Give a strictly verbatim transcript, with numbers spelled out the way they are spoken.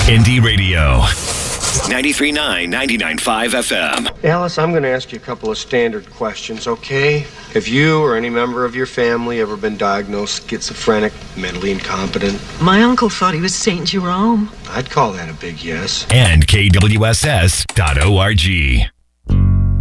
Indie Radio. ninety-three point nine, ninety-nine point five F M. Alice, I'm going to ask you a couple of standard questions, okay? Have you or any member of your family ever been diagnosed schizophrenic, mentally incompetent? My uncle thought he was Saint Jerome. I'd call that a big yes. And K W S S dot org.